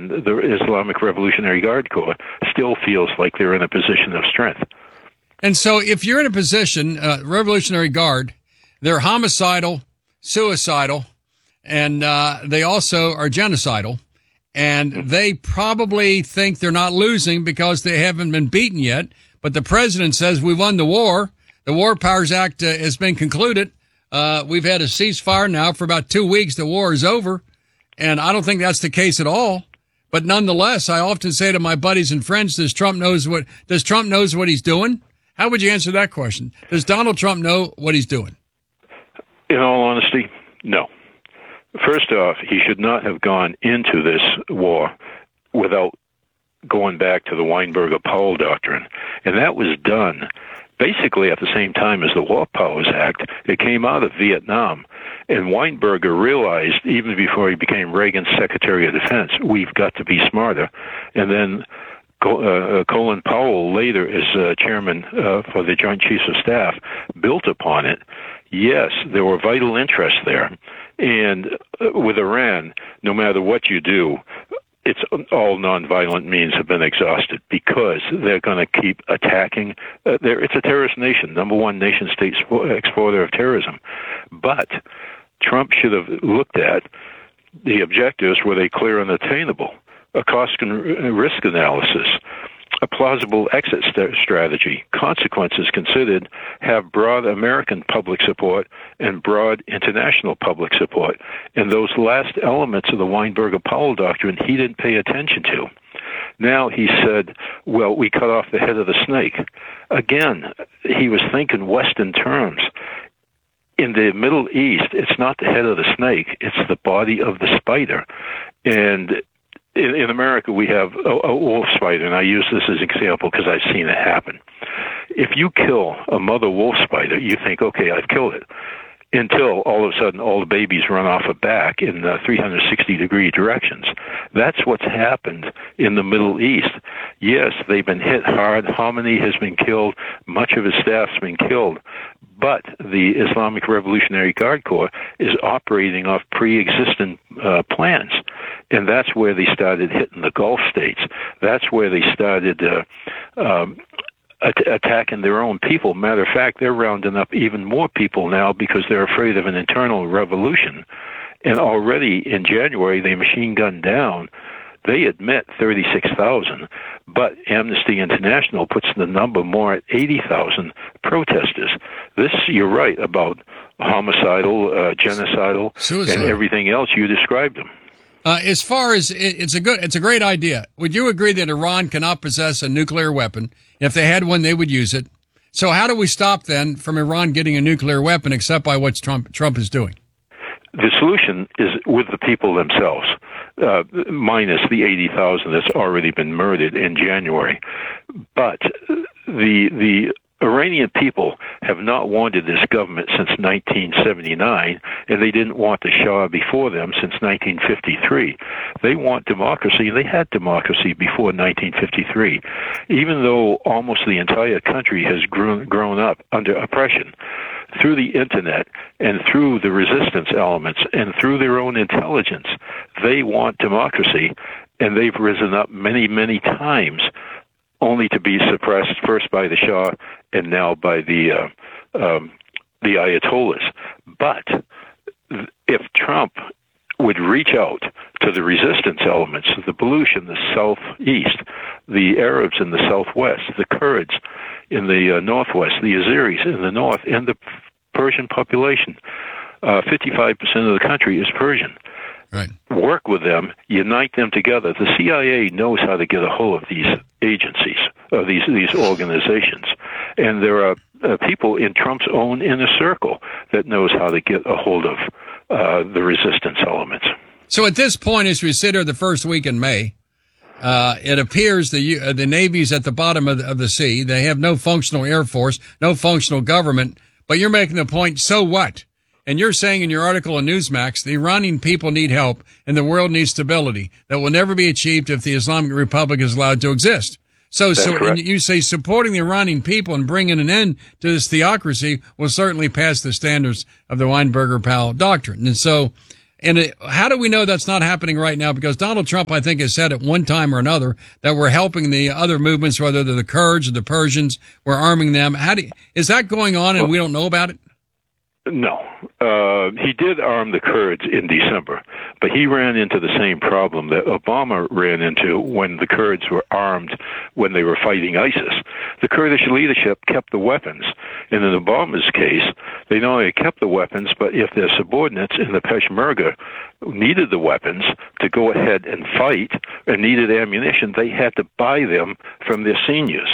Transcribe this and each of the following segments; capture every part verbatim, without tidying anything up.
and the Islamic Revolutionary Guard Corps still feels like they're in a position of strength. And so if you're in a position, uh, Revolutionary Guard, they're homicidal, suicidal, and uh, they also are genocidal. And they probably think they're not losing because they haven't been beaten yet. But the president says we won the war. The War Powers Act uh, has been concluded. Uh, we've had a ceasefire now for about two weeks. The war is over. And I don't think that's the case at all. But nonetheless, I often say to my buddies and friends, does Trump knows what, does Trump knows what he's doing? How would you answer that question? Does Donald Trump know what he's doing? In all honesty, no. First off, he should not have gone into this war without going back to the Weinberger-Powell Doctrine. And that was done basically at the same time as the War Powers Act. It came out of Vietnam. And Weinberger realized, even before he became Reagan's Secretary of Defense, we've got to be smarter. And then uh, Colin Powell, later as uh, chairman uh, for the Joint Chiefs of Staff, built upon it. Yes, there were vital interests there. And with Iran, no matter what you do, it's all nonviolent means have been exhausted because they're going to keep attacking. Uh, it's a terrorist nation, number one nation state exporter of terrorism. But Trump should have looked at the objectives, were they clear and attainable, a cost and risk analysis, a plausible exit st- strategy, consequences considered, have broad American public support and broad international public support. And those last elements of the Weinberger-Powell Doctrine, he didn't pay attention to. Now he said, well, we cut off the head of the snake. Again, he was thinking Western terms. In the Middle East, it's not the head of the snake, it's the body of the spider. And In, in America, we have a, a wolf spider, and I use this as an example because I've seen it happen. If you kill a mother wolf spider, you think, okay, I've killed it, until all of a sudden all the babies run off a back in uh, three hundred sixty degree directions. That's what's happened in the Middle East. Yes, they've been hit hard. Khamenei has been killed. Much of his staff's been killed. But the Islamic Revolutionary Guard Corps is operating off pre-existing uh, plans. And that's where they started hitting the Gulf states. That's where they started uh, um, at- attacking their own people. Matter of fact, they're rounding up even more people now because they're afraid of an internal revolution. And already in January, they machine gunned down. They admit thirty-six thousand, but Amnesty International puts the number more at eighty thousand protesters. This, you're right, about homicidal, uh, genocidal, Suicide. And everything else you described them. Uh, as far as it, it's a good, it's a great idea. Would you agree that Iran cannot possess a nuclear weapon? If they had one, they would use it. So how do we stop then from Iran getting a nuclear weapon, except by what Trump Trump is doing? The solution is with the people themselves, uh, minus the eighty thousand that's already been murdered in January. But the the Iranian people have not wanted this government since nineteen seventy-nine, and they didn't want the Shah before them since nineteen fifty-three. They want democracy, and they had democracy before nineteen fifty-three, even though almost the entire country has grown, grown up under oppression. Through the internet and through the resistance elements and through their own intelligence, they want democracy, and they've risen up many, many times, only to be suppressed first by the Shah and now by the uh, um, the Ayatollahs. But if Trump would reach out to the resistance elements, the Baluch in the southeast, the Arabs in the southwest, the Kurds in the uh, northwest, the Azeris in the north, and the Persian population, uh, fifty-five percent of the country is Persian. Right. Work with them, unite them together. The C I A knows how to get a hold of these agencies, of these these organizations, and there are uh, people in Trump's own inner circle that knows how to get a hold of uh, the resistance elements. So at this point, as we sit here the first week in May, uh, it appears the uh, the Navy's at the bottom of the, of the sea. They have no functional Air Force, no functional government. But you're making the point, so what? And you're saying in your article on Newsmax, the Iranian people need help and the world needs stability that will never be achieved if the Islamic Republic is allowed to exist. So, That's so correct. and you say supporting the Iranian people and bringing an end to this theocracy will certainly pass the standards of the Weinberger-Powell Doctrine. And so, And it, how do we know that's not happening right now? Because Donald Trump, I think, has said at one time or another that we're helping the other movements, whether they're the Kurds or the Persians, we're arming them. How do you, is that going on and we don't know about it? No. Uh, he did arm the Kurds in December, but he ran into the same problem that Obama ran into when the Kurds were armed when they were fighting ISIS. The Kurdish leadership kept the weapons. And in Obama's case, they not only kept the weapons, but if their subordinates in the Peshmerga needed the weapons to go ahead and fight and needed ammunition, they had to buy them from their seniors.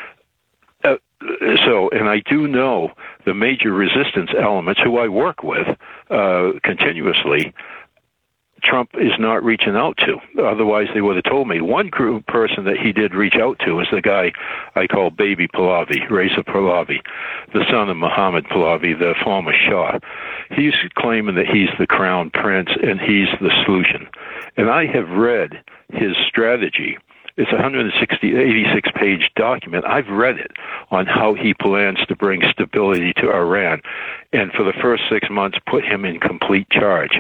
Uh, so, and I do know the major resistance elements who I work with uh, continuously, Trump is not reaching out to. Otherwise, they would have told me. One group person that he did reach out to is the guy I call Baby Pahlavi, Reza Pahlavi, the son of Muhammad Pahlavi, the former Shah. He's claiming that he's the crown prince and he's the solution. And I have read his strategy. It's a one hundred eighty-six page document. I've read it on how he plans to bring stability to Iran and for the first six months put him in complete charge.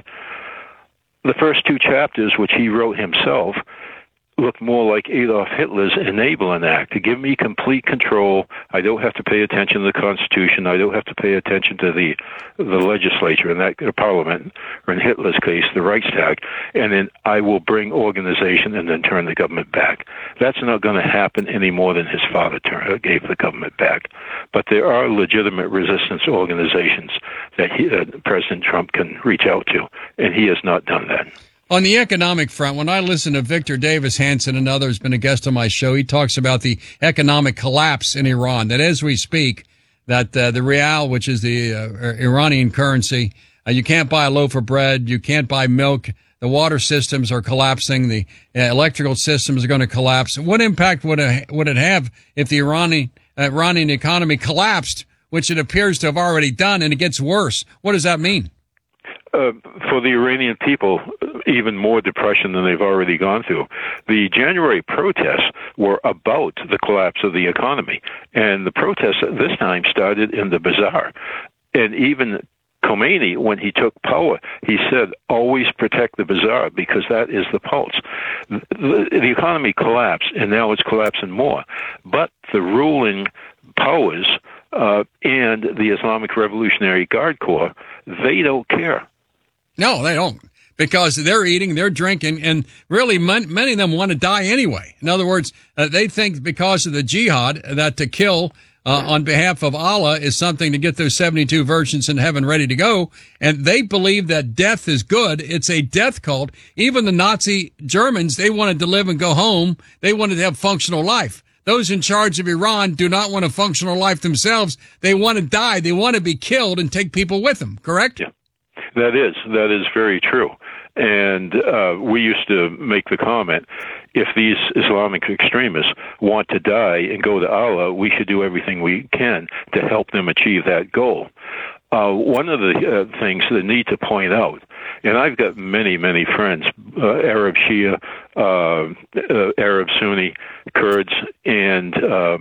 The first two chapters, which he wrote himself, look more like Adolf Hitler's Enabling Act, to give me complete control. I don't have to pay attention to the Constitution. I don't have to pay attention to the the legislature, in that the Parliament, or in Hitler's case, the Reichstag, and then I will bring organization and then turn the government back. That's not going to happen any more than his father turn, gave the government back. But there are legitimate resistance organizations that he, uh, President Trump can reach out to, and he has not done that. On the economic front, when I listen to Victor Davis Hanson and others, been a guest on my show, he talks about the economic collapse in Iran, that as we speak, that uh, the rial, which is the uh, Iranian currency, uh, you can't buy a loaf of bread, you can't buy milk, the water systems are collapsing, the uh, electrical systems are going to collapse. What impact would it, would it have if the Iranian, uh, Iranian economy collapsed, which it appears to have already done, and it gets worse? What does that mean? Uh, for the Iranian people, even more depression than they've already gone through. The January protests were about the collapse of the economy, and the protests this time started in the bazaar. And even Khomeini, when he took power, he said, always protect the bazaar because that is the pulse. The, the economy collapsed, and now it's collapsing more. But the ruling powers uh, and the Islamic Revolutionary Guard Corps, they don't care. No, they don't, because they're eating, they're drinking, and really man, many of them want to die anyway. In other words, uh, they think because of the jihad that to kill uh, on behalf of Allah is something to get those seventy-two virgins in heaven ready to go, and they believe that death is good. It's a death cult. Even the Nazi Germans, they wanted to live and go home. They wanted to have functional life. Those in charge of Iran do not want a functional life themselves. They want to die. They want to be killed and take people with them, correct? Yeah. That is, that is very true. And uh, we used to make the comment, if these Islamic extremists want to die and go to Allah, we should do everything we can to help them achieve that goal. Uh, one of the uh, things that need to point out, and I've got many, many friends, uh, Arab Shia, uh, uh, Arab Sunni, Kurds, and uh,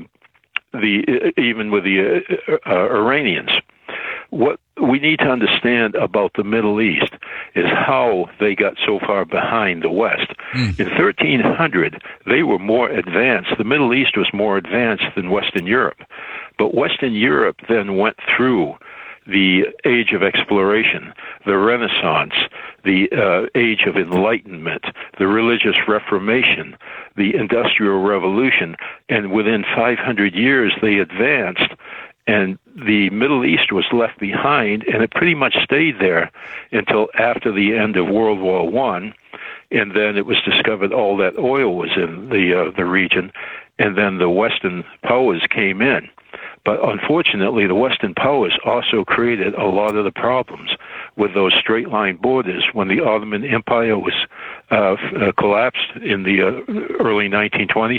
the even with the uh, uh, Iranians. What we need to understand about the Middle East is how they got so far behind the West. Mm. In thirteen hundred, they were more advanced. The Middle East was more advanced than Western Europe. But Western Europe then went through the age of exploration, the Renaissance, the uh, age of enlightenment, the religious reformation, the Industrial Revolution, and within five hundred years they advanced. And the Middle East was left behind, and it pretty much stayed there until after the end of World War One, and then it was discovered all that oil was in the uh, the region, and then the Western powers came in. But unfortunately, the Western powers also created a lot of the problems with those straight-line borders. When the Ottoman Empire was uh, uh, collapsed in the uh, early nineteen twenties,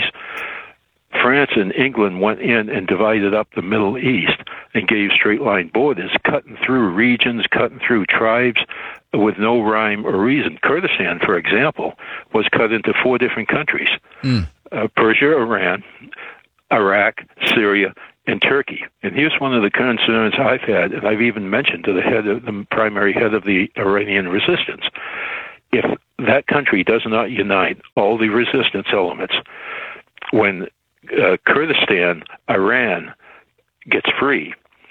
France and England went in and divided up the Middle East and gave straight-line borders, cutting through regions, cutting through tribes with no rhyme or reason. Kurdistan, for example, was cut into four different countries, mm. uh, Persia, Iran, Iraq, Syria, in Turkey. And here's one of the concerns I've had, and I've even mentioned to the head of the primary head of the Iranian resistance. If that country does not unite all the resistance elements, when uh, Kurdistan, Iran gets free,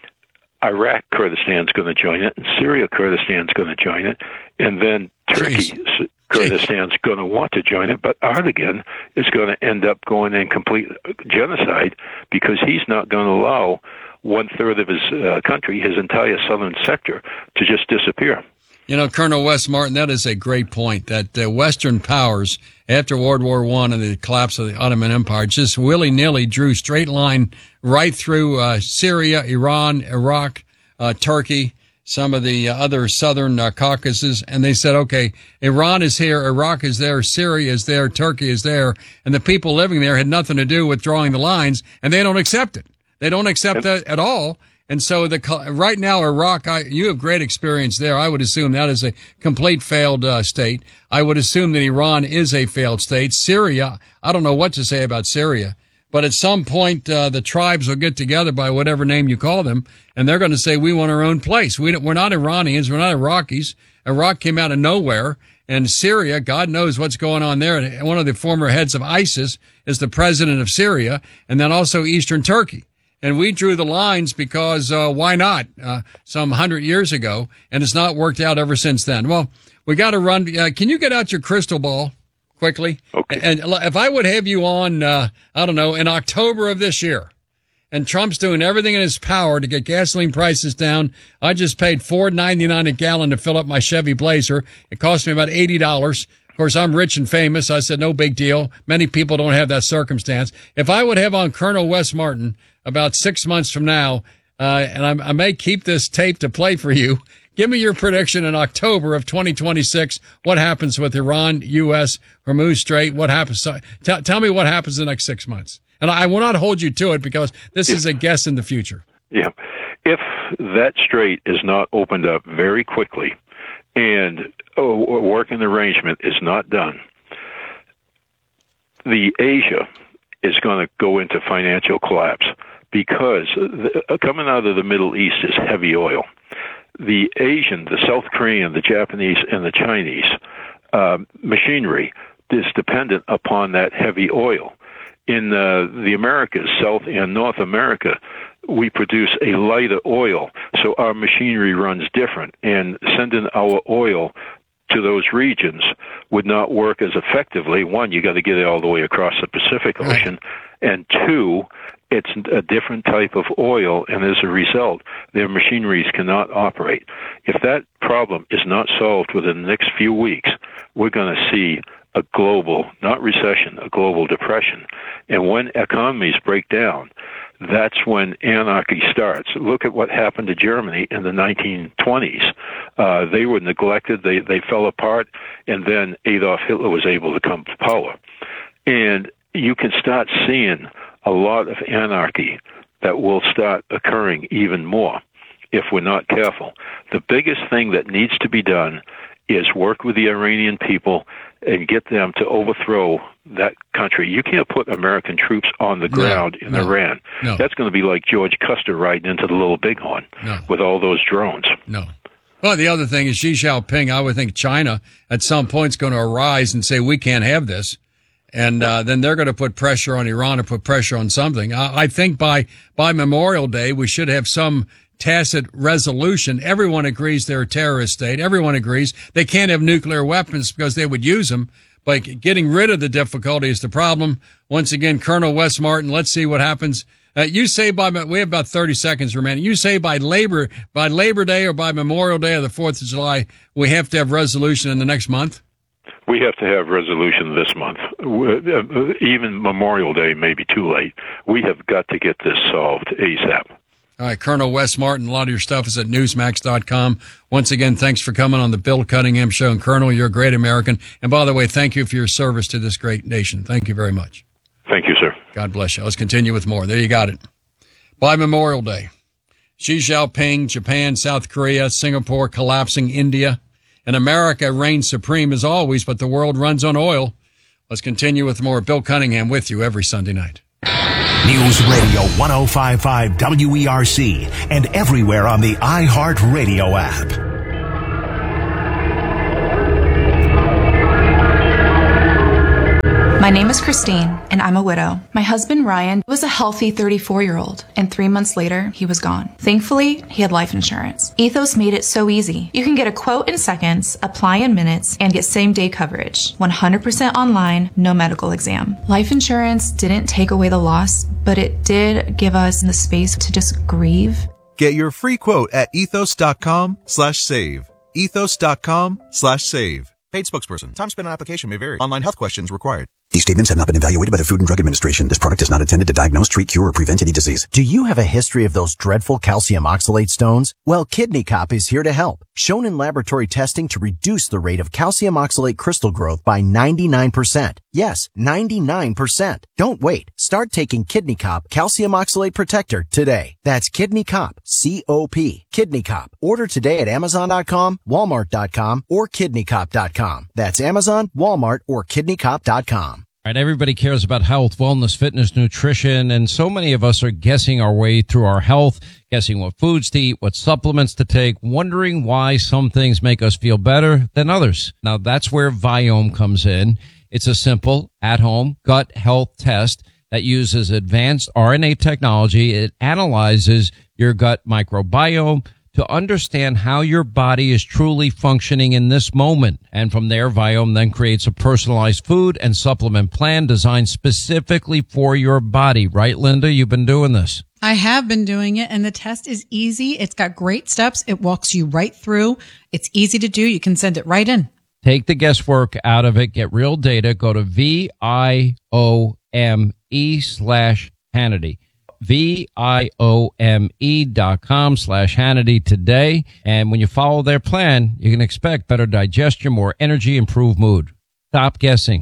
Iraq Kurdistan's going to join it, and Syria Kurdistan's going to join it, and then Turkey Jeez. Kurdistan's Jeez. going to want to join it, but Erdogan is going to end up going in complete genocide because he's not going to allow one-third of his uh, country, his entire southern sector, to just disappear. You know, Colonel Wes Martin, that is a great point, that uh, Western powers, after World War One and the collapse of the Ottoman Empire, just willy-nilly drew straight line right through uh, Syria, Iran, Iraq, uh, Turkey, some of the uh, other southern uh, Caucasus, and they said, okay, Iran is here, Iraq is there, Syria is there, Turkey is there, and the people living there had nothing to do with drawing the lines, and they don't accept it. They don't accept that at all. And so the right now, Iraq, I, you have great experience there. I would assume that is a complete failed uh, state. I would assume that Iran is a failed state. Syria, I don't know what to say about Syria, but at some point uh, the tribes will get together by whatever name you call them, and they're going to say we want our own place. We, we're not Iranians. We're not Iraqis. Iraq came out of nowhere. And Syria, God knows what's going on there. And one of the former heads of ISIS is the president of Syria, and then also Eastern Turkey. And we drew the lines because uh, why not? Uh, some hundred years ago, and it's not worked out ever since then. Well, we got to run. Uh, can you get out your crystal ball quickly? Okay. And if I would have you on, uh, I don't know, in October of this year, and Trump's doing everything in his power to get gasoline prices down. I just paid four ninety-nine a gallon to fill up my Chevy Blazer. It cost me about eighty dollars. Of course, I'm rich and famous. I said, no big deal. Many people don't have that circumstance. If I would have on Colonel Wes Martin about six months from now, uh, and I, I may keep this tape to play for you, give me your prediction in October of twenty twenty-six. What happens with Iran, U S, Hormuz Strait? What happens? Tell, tell me what happens in the next six months. And I will not hold you to it because this is a guess in the future. Yeah. If that strait is not opened up very quickly and a working arrangement is not done, the Asia is going to go into financial collapse because the, coming out of the Middle East is heavy oil. The Asian, the South Korean, the Japanese, and the Chinese uh, machinery is dependent upon that heavy oil. In uh, the Americas, South and North America, we produce a lighter oil, so our machinery runs different, and sending our oil to those regions would not work as effectively. One, you got to get it all the way across the Pacific Ocean, and two, it's a different type of oil, and as a result, their machineries cannot operate. If that problem is not solved within the next few weeks, we're going to see a global, not recession, a global depression. And when economies break down, that's when anarchy starts. Look at what happened to Germany in the nineteen twenties. Uh, they were neglected, they, they fell apart, and then Adolf Hitler was able to come to power. And you can start seeing a lot of anarchy that will start occurring even more if we're not careful. The biggest thing that needs to be done is work with the Iranian people and get them to overthrow that country. You can't put American troops on the ground no, in no, Iran. No. That's going to be like George Custer riding into the Little Bighorn no. with all those drones. No. Well, the other thing is Xi Jinping. I would think China at some point is going to arise and say, we can't have this. And uh, then they're going to put pressure on Iran or put pressure on something. I, I think by by Memorial Day, we should have some tacit resolution. Everyone agrees they're a terrorist state. Everyone agrees they can't have nuclear weapons because they would use them. But getting rid of the difficulty is the problem. Once again, Colonel Wes Martin, let's see what happens. Uh, you say by, we have about thirty seconds remaining. You say by Labor, by Labor Day or by Memorial Day or the fourth of July, we have to have resolution in the next month? We have to have resolution this month. Even Memorial Day may be too late. We have got to get this solved ASAP. All right, Colonel Wes Martin, a lot of your stuff is at newsmax dot com. Once again, thanks for coming on the Bill Cunningham Show. And Colonel, you're a great American. And by the way, thank you for your service to this great nation. Thank you very much. Thank you, sir. God bless you. Let's continue with more. There you got it. By Memorial Day, Xi Jinping, Japan, South Korea, Singapore collapsing, India, and America reigns supreme as always, but the world runs on oil. Let's continue with more. Bill Cunningham with you every Sunday night. News Radio one oh five point five W E R C and everywhere on the iHeartRadio app. My name is Christine, and I'm a widow. My husband, Ryan, was a healthy thirty-four-year-old, and three months later, he was gone. Thankfully, he had life insurance. Ethos made it so easy. You can get a quote in seconds, apply in minutes, and get same-day coverage. one hundred percent online, no medical exam. Life insurance didn't take away the loss, but it did give us the space to just grieve. Get your free quote at ethos.com slash save. Ethos.com slash save. Paid spokesperson. Time spent on application may vary. Online health questions required. These statements have not been evaluated by the Food and Drug Administration. This product is not intended to diagnose, treat, cure, or prevent any disease. Do you have a history of those dreadful calcium oxalate stones? Well, Kidney Cop is here to help. Shown in laboratory testing to reduce the rate of calcium oxalate crystal growth by ninety-nine percent. Yes, ninety-nine percent. Don't wait. Start taking Kidney Cop Calcium Oxalate Protector today. That's Kidney Cop, C O P. Kidney Cop. Order today at Amazon dot com, Walmart dot com, or Kidney Cop dot com. That's Amazon, Walmart, or Kidney Cop dot com. All right, everybody cares about health, wellness, fitness, nutrition, and so many of us are guessing our way through our health, guessing what foods to eat, what supplements to take, wondering why some things make us feel better than others. Now, that's where Viome comes in. It's a simple, at-home gut health test that uses advanced R N A technology. It analyzes your gut microbiome to understand how your body is truly functioning in this moment. And from there, Viome then creates a personalized food and supplement plan designed specifically for your body. Right, Linda? You've been doing this. I have been doing it, and the test is easy. It's got great steps. It walks you right through. It's easy to do. You can send it right in. Take the guesswork out of it. Get real data. Go to V I O M E slash Hannity. V-I-O-M-E dot com slash Hannity today. And when you follow their plan, you can expect better digestion, more energy, improved mood. Stop guessing.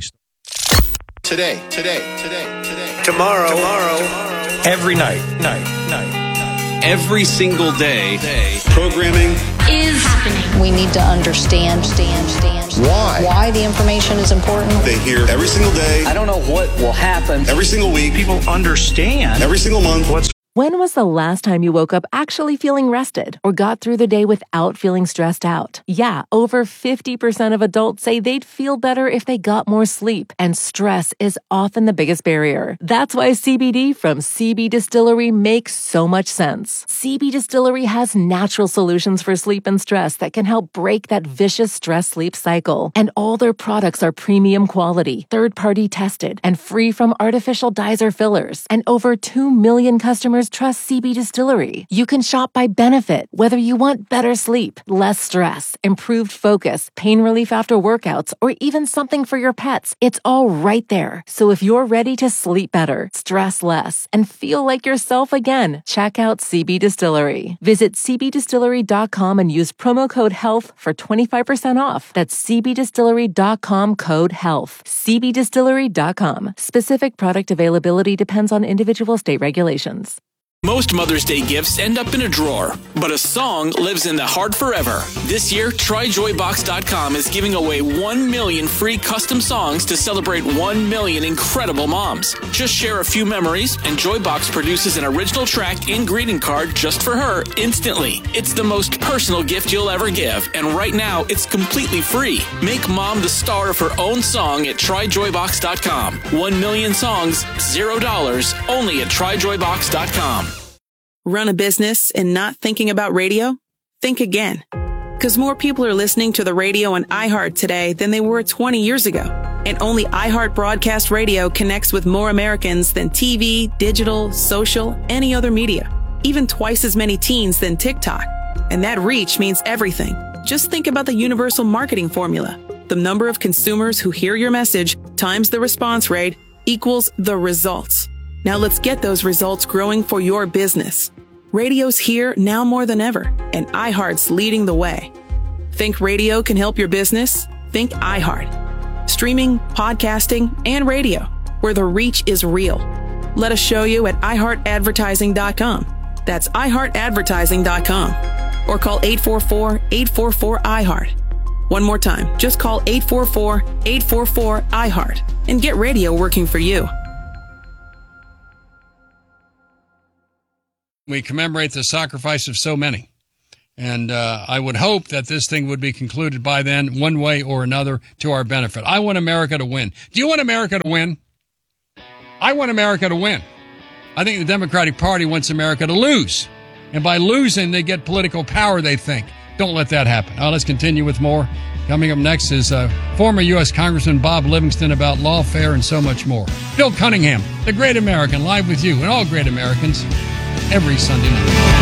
Today, today, today, today. Tomorrow, tomorrow, tomorrow. Every night, night, night. Every single day, day. Programming is happening. We need to understand, stand, stand. Why? Why the information is important. They hear every single day. I don't know what will happen. Every single week. People understand. Every single month. What's When was the last time you woke up actually feeling rested or got through the day without feeling stressed out? Yeah, over fifty percent of adults say they'd feel better if they got more sleep, and stress is often the biggest barrier. That's why C B D from C B Distillery makes so much sense. C B Distillery has natural solutions for sleep and stress that can help break that vicious stress-sleep cycle. And all their products are premium quality, third-party tested, and free from artificial dyes or fillers. And over two million customers trust C B Distillery. You can shop by benefit, whether you want better sleep, less stress, improved focus, pain relief after workouts, or even something for your pets. It's all right there. So if you're ready to sleep better, stress less, and feel like yourself again, check out C B Distillery. Visit C B distillery dot com and use promo code HEALTH for twenty-five percent off. That's C B distillery dot com code HEALTH. C B distillery dot com. Specific product availability depends on individual state regulations. Most Mother's Day gifts end up in a drawer, but a song lives in the heart forever. This year, Try Joy Box dot com is giving away one million free custom songs to celebrate one million incredible moms. Just share a few memories, and Joybox produces an original track and greeting card just for her instantly. It's the most personal gift you'll ever give, and right now, it's completely free. Make mom the star of her own song at Try Joy Box dot com. One million songs, zero dollars, only at Try Joy Box dot com. Run a business and not thinking about radio? Think again. Because more people are listening to the radio on iHeart today than they were twenty years ago. And only iHeart Broadcast Radio connects with more Americans than T V, digital, social, any other media. Even twice as many teens than TikTok. And that reach means everything. Just think about the universal marketing formula. The number of consumers who hear your message times the response rate equals the results. Now let's get those results growing for your business. Radio's here now more than ever, and iHeart's leading the way. Think radio can help your business? Think iHeart. Streaming, podcasting, and radio, where the reach is real. Let us show you at i heart advertising dot com. That's i heart advertising dot com. Or call eight four four, eight four four, I heart. One more time, just call eight four four, eight four four, I heart and get radio working for you. We commemorate the sacrifice of so many. And uh, I would hope that this thing would be concluded by then, one way or another, to our benefit. I want America to win. Do you want America to win? I want America to win. I think the Democratic Party wants America to lose. And by losing, they get political power, they think. Don't let that happen. Now, let's continue with more. Coming up next is uh, former U S Congressman Bob Livingston about lawfare and so much more. Bill Cunningham, the great American, live with you and all great Americans every Sunday night.